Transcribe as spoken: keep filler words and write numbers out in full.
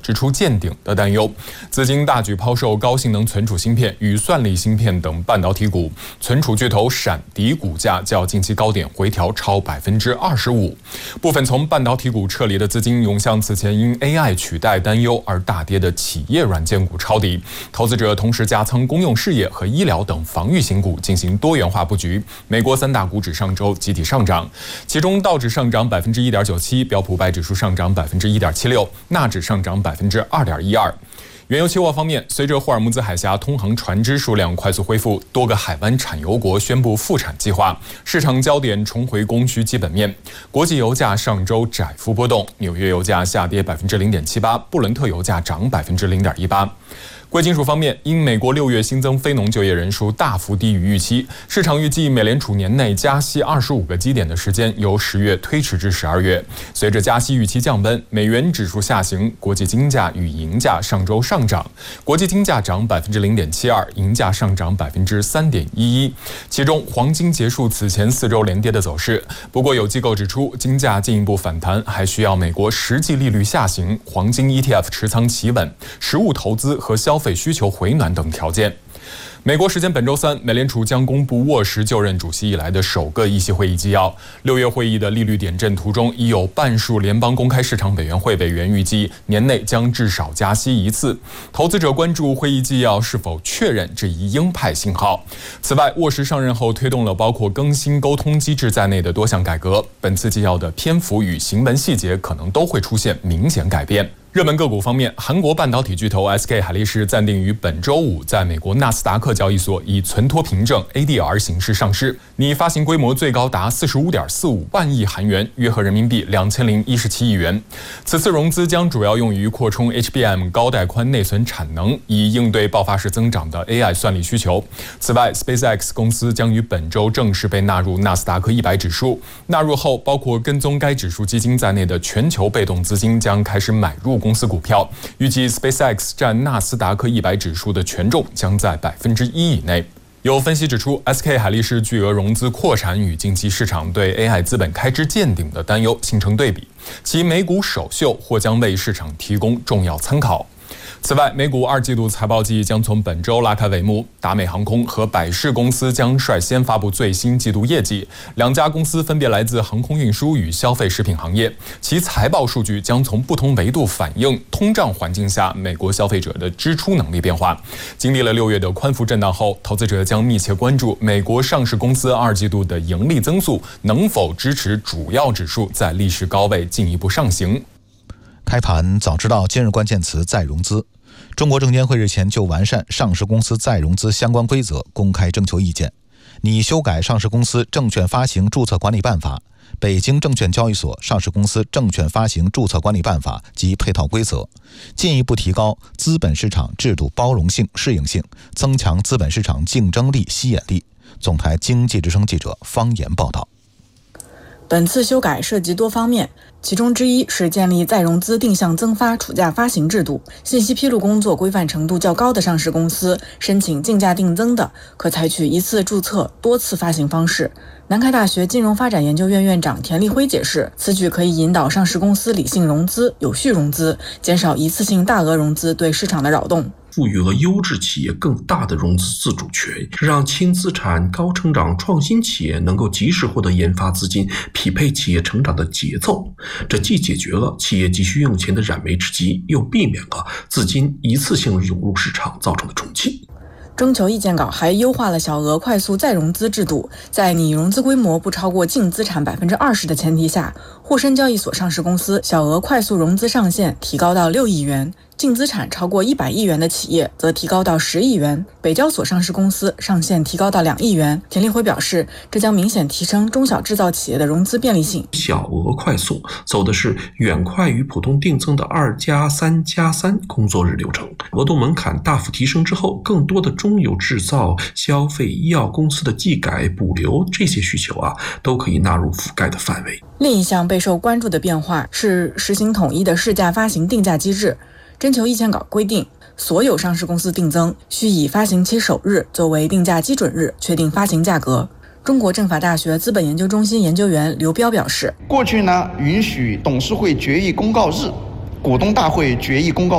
支出见顶的担忧，资金大举抛售高性能存储芯片与算力芯片等半导体股，存储巨头闪迪股价较近期高点回调超百分之二十五。部分从半导体股撤离的资金涌向此前因 A I 取代担忧而大跌的企业软件股抄底，投资者同时加仓公用事业和医疗等防御型股进行多元化布局。美国三大股指上周集体上涨，其中道指上涨百分之一点九七，标普百指数上涨百分之一点七六，纳指上涨百分之二点一二。原油期货方面，随着霍尔木兹海峡通航船只数量快速恢复，多个海湾产油国宣布复产计划，市场焦点重回供需基本面。国际油价上周窄幅波动，纽约油价下跌百分之零点七八，布伦特油价涨百分之零点一八。贵金属方面，因美国六月新增非农就业人数大幅低于预期，市场预计美联储年内加息二十五个基点的时间由十月推迟至十二月。随着加息预期降温，美元指数下行，国际金价与银价上周上涨，国际金价涨百分之零点七二，银价上涨百分之三点一一。其中，黄金结束此前四周连跌的走势。不过，有机构指出，金价进一步反弹还需要美国实际利率下行、黄金 E T F 持仓企稳、实物投资和消费需求回暖等条件。美国时间本周三，美联储将公布沃什就任主席以来的首个议息会议纪要。六月会议的利率点阵图中，已有半数联邦公开市场委员会委员预计年内将至少加息一次。投资者关注会议纪要是否确认这一鹰派信号。此外，沃什上任后推动了包括更新沟通机制在内的多项改革，本次纪要的篇幅与行文细节可能都会出现明显改变。热门个股方面，韩国半导体巨头 S K 海力士暂定于本周五在美国纳斯达克交易所以存托凭证 A D R 形式上市，拟发行规模最高达 四十五点四五万亿韩元，约合人民币两千零一十七亿元。此次融资将主要用于扩充 H B M 高带宽内存产能，以应对爆发式增长的 A I 算力需求。此外 ，SpaceX 公司将于本周正式被纳入纳斯达克一百指数。纳入后，包括跟踪该指数基金在内的全球被动资金将开始买入公司股票，预计 SpaceX 占纳斯达克一百指数的权重将在百分之一以内。有分析指出 ，S K 海力士巨额融资扩产与近期市场对 A I 资本开支见顶的担忧形成对比，其美股首秀或将为市场提供重要参考。此外，美股二季度财报季将从本周拉开帷幕，达美航空和百世公司将率先发布最新季度业绩。两家公司分别来自航空运输与消费食品行业，其财报数据将从不同维度反映通胀环境下美国消费者的支出能力变化。经历了六月的宽幅震荡后，投资者将密切关注美国上市公司二季度的盈利增速能否支持主要指数在历史高位进一步上行。 开盘早知道今日关键词再融资。中国证监会日前就完善上市公司再融资相关规则公开征求意见，拟修改上市公司证券发行注册管理办法、北京证券交易所上市公司证券发行注册管理办法及配套规则，进一步提高资本市场制度包容性、适应性，增强资本市场竞争力、吸引力。总台经济之声记者方言报道。 本次修改涉及多方面，其中之一是建立再融资定向增发储价发行制度，信息披露工作规范程度较高的上市公司申请竞价定增的，可采取一次注册多次发行方式。南开大学金融发展研究院院长田立辉解释，此举可以引导上市公司理性融资、有序融资，减少一次性大额融资对市场的扰动， 赋予了优质企业更大的融资自主权，让轻资产、高成长、创新企业能够及时获得研发资金，匹配企业成长的节奏。这既解决了企业急需用钱的燃眉之急，又避免了资金一次性涌入市场造成的重击。 征求意见稿还优化了小额快速再融资制度，在拟融资规模不超过净资产百分之二十的前提下，沪深交易所上市公司小额快速融资上限提高到六亿元，净资产超过一百亿元的企业则提高到十亿元，北交所上市公司上限提高到两亿元。田立辉表示，这将明显提升中小制造企业的融资便利性。 小额快速走的是远快于普通定增的二加三加三工作日流程，额度门槛大幅提升之后，更多的中游制造、消费、医药公司的技改、补流这些需求啊，都可以纳入覆盖的范围。 另一项备受关注的变化是实行统一的市价发行定价机制。征求意见稿规定，所有上市公司定增需以发行期首日作为定价基准日，确定发行价格。中国政法大学资本研究中心研究员刘彪表示， 过去呢，允许董事会决议公告日、股东大会决议公告